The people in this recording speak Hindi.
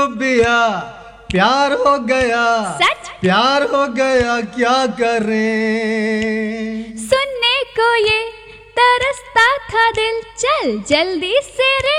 बिया प्यार हो गया, सच प्यार हो गया क्या करें। सुनने को ये तरसता था दिल, चल जल्दी से रे